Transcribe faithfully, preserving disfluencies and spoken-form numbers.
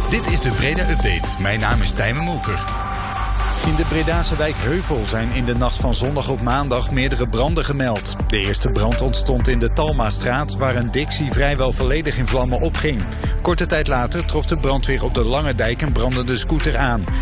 Dit is de Breda Update. Mijn naam is Tijmen Molker. In de Bredaanse wijk Heuvel zijn in de nacht van zondag op maandag meerdere branden gemeld. De eerste brand ontstond in de Talmastraat, waar een Dixie vrijwel volledig in vlammen opging. Korte tijd later trof de brandweer op de Lange Dijk een brandende scooter aan.